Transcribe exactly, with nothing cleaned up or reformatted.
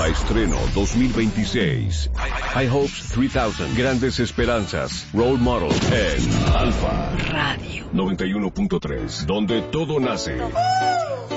Estreno dos mil veintiséis. High Hopes tres mil. Grandes Esperanzas. Role Model en Alfa Radio noventa y uno punto tres, donde todo nace.